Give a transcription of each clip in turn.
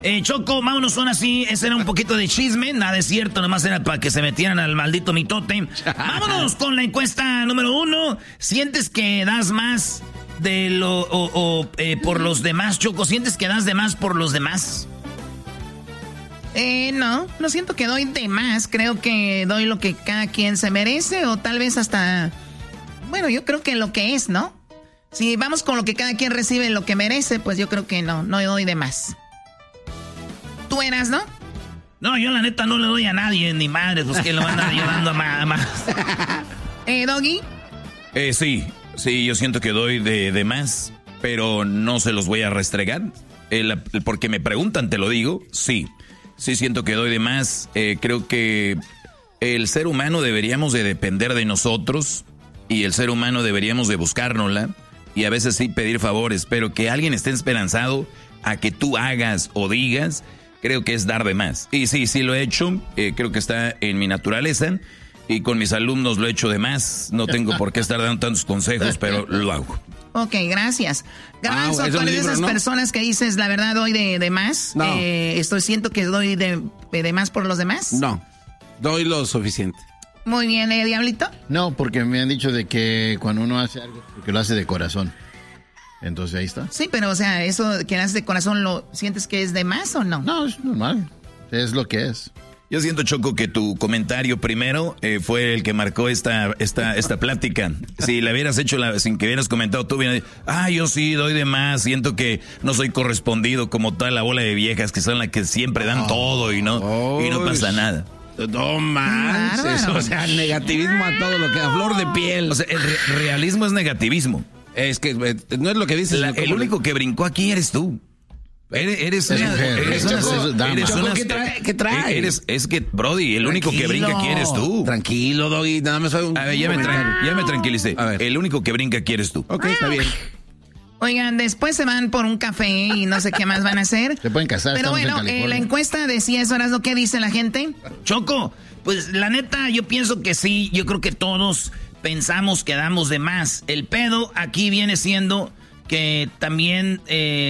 Choco, vámonos son así. Ese era un poquito de chisme. Nada es cierto, nomás era para que se metieran al maldito mitote. Vámonos con la encuesta número 1. ¿Sientes que das más de por los demás, Choco? ¿Sientes que das de más por los demás? No siento que doy de más. Creo que doy lo que cada quien se merece o tal vez hasta... Bueno, yo creo que lo que es, ¿no? Si vamos con lo que cada quien recibe, lo que merece, pues yo creo que no doy de más. Tú eras, ¿no? No, yo la neta no le doy a nadie, ni madre, pues que lo van a llevando a más. ¿Doggy? Sí, yo siento que doy de más, pero no se los voy a restregar. Porque me preguntan, te lo digo, sí siento que doy de más. Creo que el ser humano deberíamos de depender de nosotros y el ser humano deberíamos de buscárnosla y a veces sí pedir favores, pero que alguien esté esperanzado a que tú hagas o digas, creo que es dar de más. Y sí lo he hecho, creo que está en mi naturaleza y con mis alumnos lo he hecho de más. No tengo por qué estar dando tantos consejos, pero lo hago. Ok, gracias. Garbanzo, ¿tú eres de esas personas que dices, la verdad, doy de más? No. Siento que doy de más por los demás. No, doy lo suficiente. Muy bien, Diablito. No, porque me han dicho de que cuando uno hace algo, porque lo hace de corazón. Entonces ahí está. Sí, pero o sea, eso que haces de corazón, ¿lo sientes que es de más o no? No, es normal. Es lo que es. Yo siento, Choco, que tu comentario primero fue el que marcó esta plática. Si la hubieras hecho sin que hubieras comentado tú, yo sí doy de más, siento que no soy correspondido como toda la bola de viejas que son las que siempre dan todo y no pasa nada. No manches, o sea, negativismo a todo lo que a flor de piel. O sea, el realismo es negativismo. Es que no es lo que dices. El único que brincó aquí eres tú. Eres una... ¿Qué trae? Es que, Brody, el único que brinca aquí eres tú. Tranquilo, Doggy, nada más soy un... A ver, ya me tranquilicé. A ver. El único que brinca aquí eres tú. Ok, está bien. Oigan, después se van por un café y no sé qué más van a hacer. Se pueden casar. Pero bueno, la encuesta decía eso, ¿lo que dice la gente? Choco, pues la neta, yo pienso que sí. Yo creo que todos pensamos que damos de más. El pedo aquí viene siendo... que también,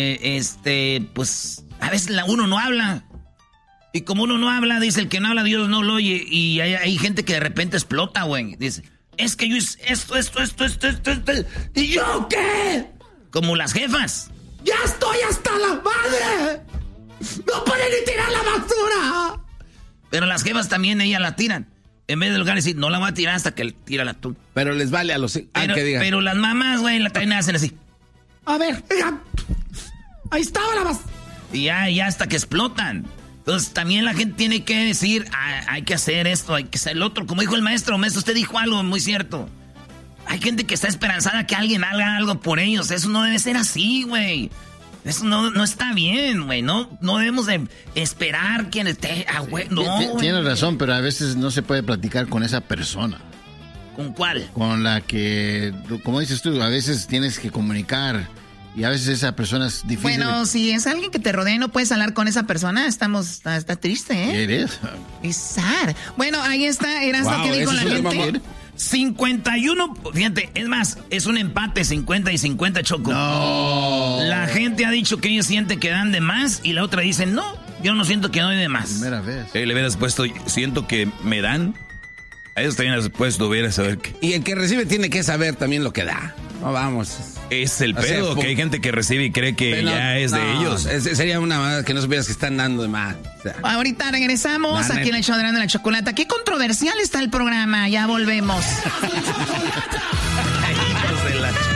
pues, a veces uno no habla. Y como uno no habla, dice el que no habla, Dios no lo oye. Y hay gente que de repente explota, güey. Dice, es que yo hice esto. ¿Y yo qué? Como las jefas. ¡Ya estoy hasta la madre! ¡No pueden ni tirar la basura! Pero las jefas también, ellas la tiran. En vez de lugar decir, no la voy a tirar hasta que tira tú. Pero les vale a los... que digan. Pero las mamás, güey, también hacen así. A ver, ahí estaba la más. Y ya hasta que explotan. Entonces también la gente tiene que decir, hay que hacer esto, hay que hacer el otro. Como dijo el maestro, usted dijo algo muy cierto. Hay gente que está esperanzada que alguien haga algo por ellos. Eso no debe ser así, güey. Eso no está bien, güey. No debemos de esperar quien esté... No, tienes razón, pero a veces no se puede platicar con esa persona. ¿Con cuál? Con la que, como dices tú, a veces tienes que comunicar y a veces esa persona es difícil. Bueno, si es alguien que te rodea y no puedes hablar con esa persona, está triste, ¿eh? Eres. Es sad. Bueno, ahí está, eras lo que dijo la gente. 51, fíjate, es más, es un empate, 50 y 50, Choco. No. La gente ha dicho que ellos sienten que dan de más y la otra dice, no, yo no siento que doy de más. Primera vez. Le hubieras puesto, siento que me dan. A eso también has puesto, hubiera saber qué. Y el que recibe tiene que saber también lo que da. No, vamos. Es el pedo, que hay gente que recibe y cree que ya es de ellos. Sería una manera que no supieras que están dando de más. O sea, ahorita regresamos aquí en el show de la Chocolata. Qué controversial está el programa. Ya volvemos.